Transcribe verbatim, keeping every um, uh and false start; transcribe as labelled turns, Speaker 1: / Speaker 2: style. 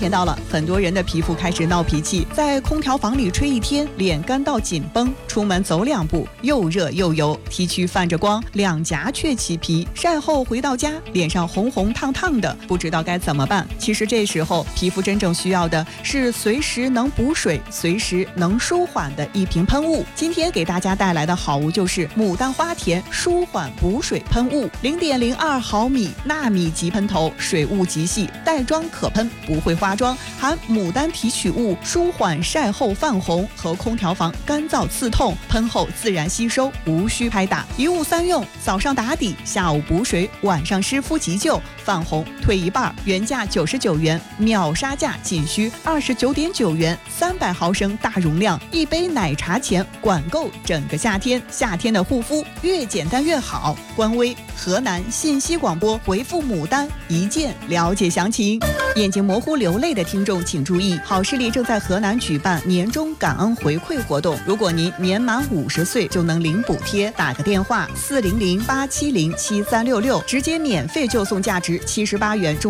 Speaker 1: 天到了，很多人的皮肤开始闹脾气，在空调房里吹一天，脸干到紧绷，出门走两步又热又油，T区泛着光，两颊却起皮，晒后回到家脸上红红烫烫的，不知道该怎么办。其实这时候皮肤真正需要的是随时能补水，随时能舒缓的一瓶喷雾。今天给大家带来的好物就是牡丹花田舒缓补水喷雾， 零点零二毫米纳米级喷头，水雾极细，带妆可喷，不会花妆，含牡丹提取物，舒缓晒后泛红和空调房干燥刺痛，喷后自然吸收，无需拍打，一物三用，早上打底，下午补水，晚上湿敷急救，泛红退一半。原价九十九元，秒杀价仅需二十九点九元，三百毫升大容量，一杯奶茶钱，管够整个夏天。夏天的护肤越简单越好。官微河南信息广播回复牡丹一键了解详情。眼睛模糊流泪的听众请注意，好视力正在河南举办年终感恩回馈活动，如果您年满五十岁就能领补贴，打个电话四零零八七零七三六六，直接免费就送价值七十八元